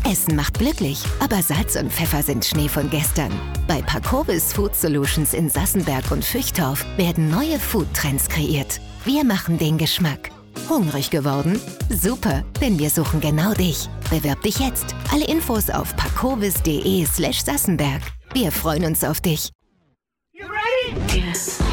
Essen macht glücklich, aber Salz und Pfeffer sind Schnee von gestern. Bei Parkovis Food Solutions in Sassenberg und Füchtorf werden neue Foodtrends kreiert. Wir machen den Geschmack. Hungrig geworden? Super, denn wir suchen genau dich. Bewirb dich jetzt. Alle Infos auf parkovis.de/Sassenberg. Wir freuen uns auf dich. You ready? Yes.